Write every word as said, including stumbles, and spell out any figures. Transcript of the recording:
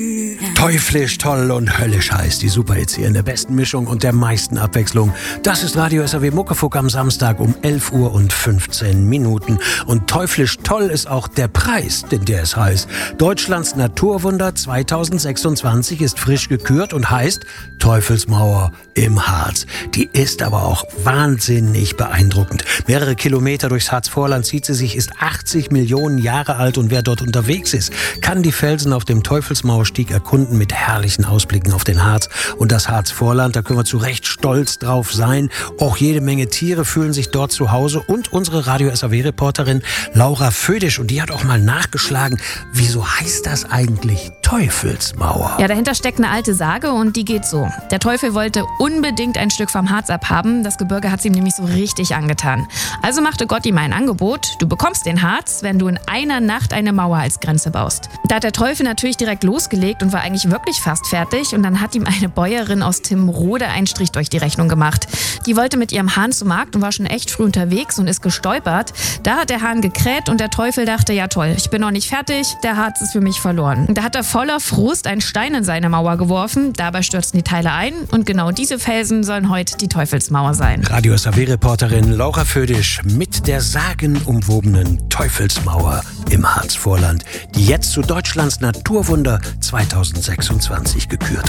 Teuflisch toll und höllisch heiß. Die Super-Hits hier in der besten Mischung und der meisten Abwechslung. Das ist Radio S R W Muckefuck am Samstag um elf Uhr und fünfzehn Minuten. Und teuflisch toll ist auch der Preis, denn der ist heiß. Deutschlands Naturwunder zweitausendsechsundzwanzig ist frisch gekürt und heißt Teufelsmauer im Harz. Die ist aber auch wahnsinnig beeindruckend. Mehrere Kilometer durchs Harzvorland zieht sie sich, ist achtzig Millionen Jahre alt und wer dort unterwegs ist, kann die Felsen auf dem Teufelsmauerstieg erkunden mit herrlichen Ausblicken auf den Harz und das Harzvorland. Da können wir zu Recht stolz drauf sein. Auch jede Menge Tiere fühlen sich dort zu Hause und unsere Radio S R W-Reporterin Laura Födisch, und die hat auch mal nachgeschlagen, wieso heißt das eigentlich Teufelsmauer? Ja, dahinter steckt eine alte Sage und die geht so. Der Teufel wollte unbedingt ein Stück vom Harz abhaben. Das Gebirge hat es ihm nämlich so richtig angetan. Also machte Gott ihm ein Angebot. Du bekommst den Harz, wenn du in einer Nacht eine Mauer als Grenze baust. Da hat der Teufel natürlich direkt losgelegt und war eigentlich wirklich fast fertig. Und dann hat ihm eine Bäuerin aus Timmrode einen Strich durch die Rechnung gemacht. Die wollte mit ihrem Hahn zum Markt und war schon echt früh unterwegs und ist gestolpert. Da hat der Hahn gekräht und der Teufel dachte, ja toll, ich bin noch nicht fertig, der Harz ist für mich verloren. Und da hat er voller Frust einen Stein in seine Mauer geworfen. Dabei stürzten die Teile ein und genau diese Felsen sollen heute die Teufelsmauer sein. Radio S R W-Reporterin Laura Födisch mit der sagenumwobenen Teufelsmauer im Harzvorland, die jetzt zu Deutschlands Naturwunder zweitausendsechsundzwanzig gekürt